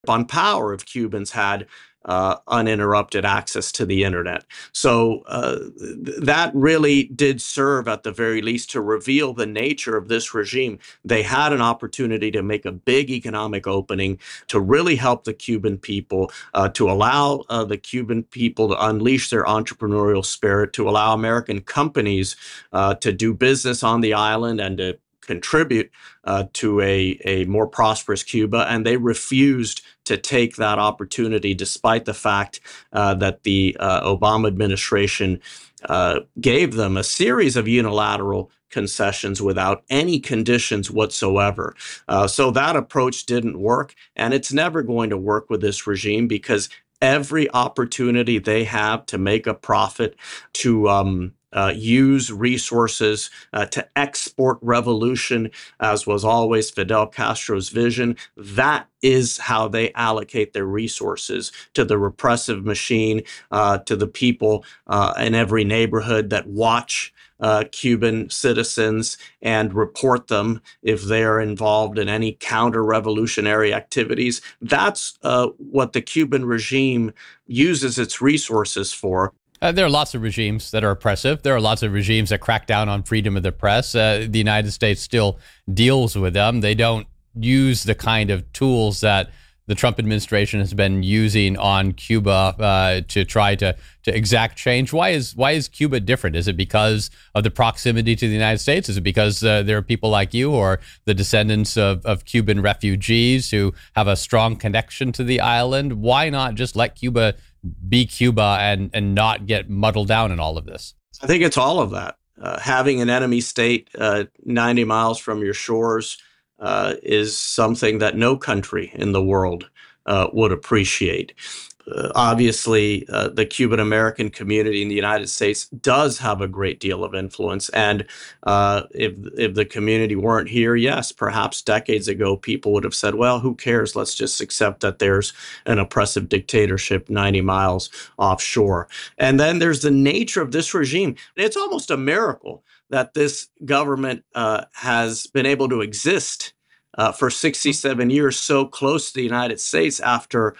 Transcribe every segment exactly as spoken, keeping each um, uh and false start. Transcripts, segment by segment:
on power if Cubans had uh, uninterrupted access to the internet. So uh, th- that really did serve, at the very least, to reveal the nature of this regime. They had an opportunity to make a big economic opening, to really help the Cuban people, uh, to allow uh, the Cuban people to unleash their entrepreneurial spirit, to allow American companies uh, to do business on the island and to contribute uh, to a, a more prosperous Cuba, and they refused to take that opportunity, despite the fact uh, that the uh, Obama administration uh, gave them a series of unilateral concessions without any conditions whatsoever. Uh, so that approach didn't work, and it's never going to work with this regime, because every opportunity they have to make a profit, to um, uh, use resources, uh, to export revolution, as was always Fidel Castro's vision, that is how they allocate their resources: to the repressive machine, uh, to the people uh, in every neighborhood that watch Uh, Cuban citizens and report them if they are involved in any counter-revolutionary activities. That's uh, what the Cuban regime uses its resources for. Uh, there are lots of regimes that are oppressive. There are lots of regimes that crack down on freedom of the press. Uh, the United States still deals with them. They don't use the kind of tools that the Trump administration has been using on Cuba uh, to try to to exact change. Why is why is Cuba different? Is it because of the proximity to the United States? Is it because uh, there are people like you, or the descendants of, of Cuban refugees who have a strong connection to the island? Why not just let Cuba be Cuba and and not get muddled down in all of this? I think it's all of that. Uh, having an enemy state uh, ninety miles from your shores uh, is something that no country in the world uh, would appreciate. Uh, obviously, uh, the Cuban American community in the United States does have a great deal of influence. And uh, if if the community weren't here, yes, perhaps decades ago, people would have said, well, who cares? Let's just accept that there's an oppressive dictatorship ninety miles offshore. And then there's the nature of this regime. It's almost a miracle that this government uh, has been able to exist uh, for sixty-seven years so close to the United States after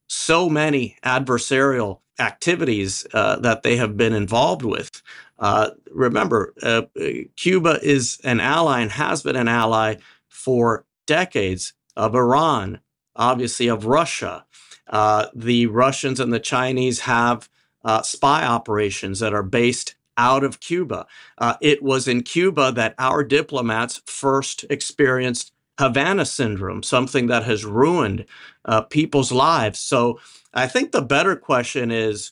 so many adversarial activities uh, that they have been involved with. Uh, remember, uh, Cuba is an ally and has been an ally for decades of Iran, obviously of Russia. Uh, the Russians and the Chinese have uh, spy operations that are based out of Cuba. Uh, it was in Cuba that our diplomats first experienced Havana syndrome, something that has ruined uh, people's lives. So I think the better question is,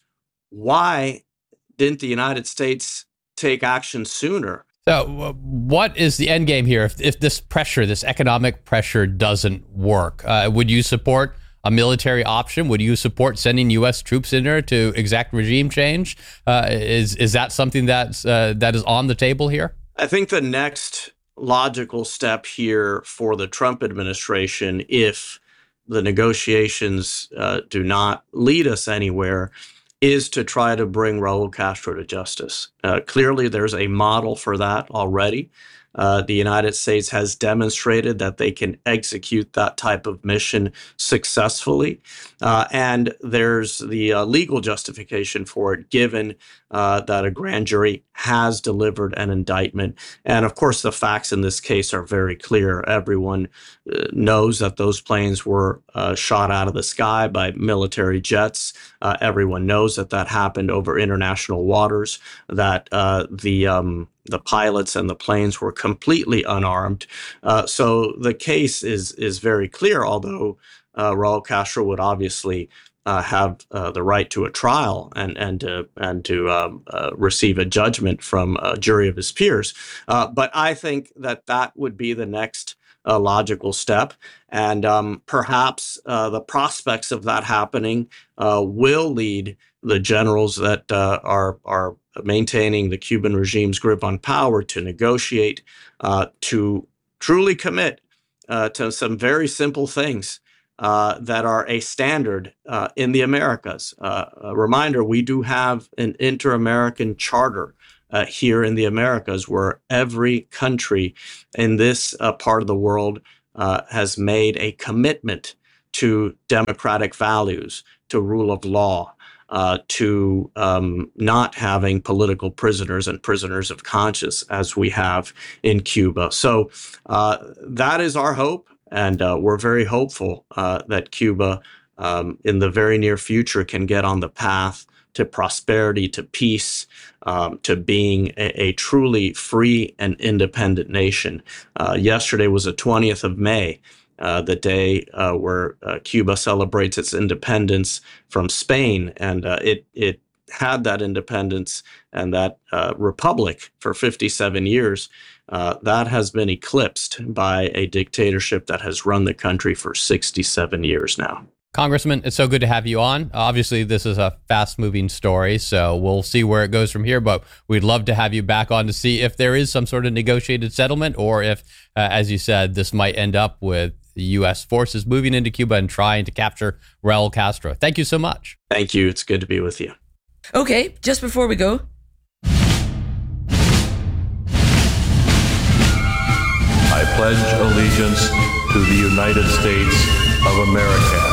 why didn't the United States take action sooner? So uh, what is the end game here? If, if this pressure, this economic pressure doesn't work, uh, would you support a military option? Would you support sending U S troops in there to exact regime change? Uh, is is that something that's, uh, that is on the table here? I think the next logical step here for the Trump administration, if the negotiations uh, do not lead us anywhere, is to try to bring Raul Castro to justice. Uh, clearly, there's a model for that already. Uh, the United States has demonstrated that they can execute that type of mission successfully. Uh, and there's the uh, legal justification for it, given uh, that a grand jury has delivered an indictment. And of course, the facts in this case are very clear. Everyone uh, knows that those planes were uh, shot out of the sky by military jets. Uh, everyone knows that that happened over international waters, that uh, the um, the pilots and the planes were completely unarmed. Uh, so the case is is very clear, although uh, Raul Castro would obviously uh, have uh, the right to a trial and and uh, and to um, uh, receive a judgment from a jury of his peers. Uh, but I think that that would be the next uh, logical step, and um, perhaps uh, the prospects of that happening uh, will lead the generals that uh, are are maintaining the Cuban regime's grip on power to negotiate, uh, to truly commit uh, to some very simple things uh, that are a standard uh, in the Americas. Uh, a reminder, we do have an inter-American charter uh, here in the Americas, where every country in this uh, part of the world uh, has made a commitment to democratic values, to rule of law, uh, to um, not having political prisoners and prisoners of conscience as we have in Cuba. So uh, that is our hope, and uh, we're very hopeful uh, that Cuba um, in the very near future can get on the path to prosperity, to peace, um, to being a, a truly free and independent nation. Uh, yesterday was the twentieth of May. Uh, the day uh, where uh, Cuba celebrates its independence from Spain, and uh, it it had that independence and that uh, republic for fifty-seven years. Uh, that has been eclipsed by a dictatorship that has run the country for sixty-seven years now. Congressman, it's so good to have you on. Obviously, this is a fast-moving story, so we'll see where it goes from here, but we'd love to have you back on to see if there is some sort of negotiated settlement, or if, uh, as you said, this might end up with the U S forces moving into Cuba and trying to capture Raul Castro. Thank you so much. Thank you. It's good to be with you. Okay, just before we go, I pledge allegiance to the United States of America.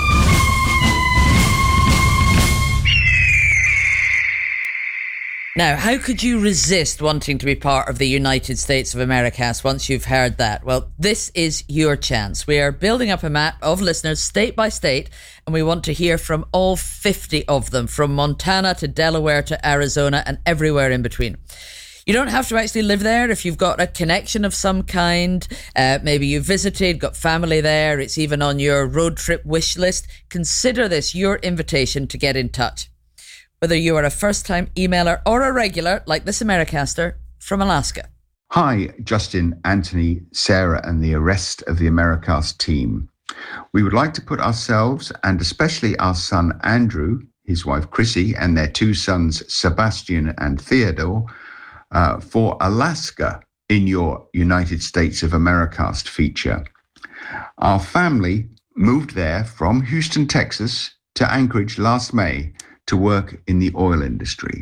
now, how could you resist wanting to be part of the United States of America once you've heard that? Well, this is your chance. We are building up a map of listeners state by state, and we want to hear from all fifty of them, from Montana to Delaware to Arizona and everywhere in between. You don't have to actually live there if you've got a connection of some kind. Uh, maybe you visited, got family there. It's even on your road trip wish list. Consider this your invitation to get in touch. Whether you are a first-time emailer or a regular, like this Americaster from Alaska. Hi, Justin, Anthony, Sarah, and the rest of the Americast team. We would like to put ourselves, and especially our son Andrew, his wife Chrissy, and their two sons Sebastian and Theodore, uh, for Alaska in your United States of Americast feature. Our family moved there from Houston, Texas to Anchorage last May to work in the oil industry.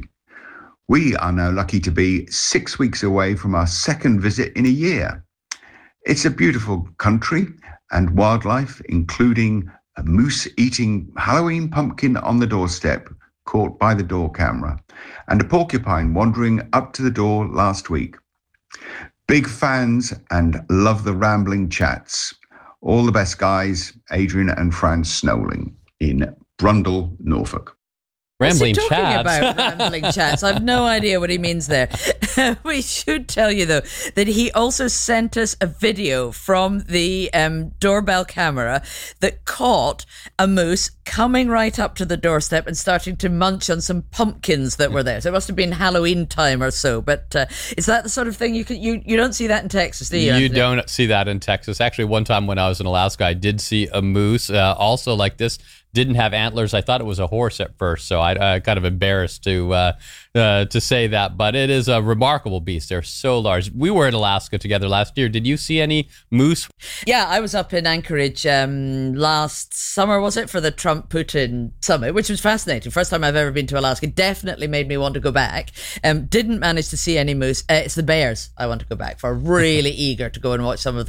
We are now lucky to be six weeks away from our second visit in a year. It's a beautiful country and wildlife, including a moose eating Halloween pumpkin on the doorstep, caught by the door camera, and a porcupine wandering up to the door last week. Big fans and love the rambling chats. All the best, guys. Adrian and Fran Snowling in Brundall, Norfolk. Rambling What's he talking chats. about rambling chats? I've no idea what he means there. We should tell you, though, that he also sent us a video from the um, doorbell camera that caught a moose coming right up to the doorstep and starting to munch on some pumpkins that were there. So it must have been Halloween time or so. But uh, is that the sort of thing you could, you you don't see that in Texas, do you? You Anthony? don't see that in Texas. Actually, one time when I was in Alaska, I did see a moose. Uh, also like this. Didn't have antlers. I thought it was a horse at first, so I, I kind of embarrassed to uh, uh, to say that. But it is a remarkable beast. They're so large. We were in Alaska together last year. Did you see any moose? Yeah, I was up in Anchorage um, last summer, was it, for the Trump-Putin summit, which was fascinating. First time I've ever been to Alaska. Definitely made me want to go back. Um, didn't manage to see any moose. Uh, it's the bears I want to go back for. Really eager to go and watch some of the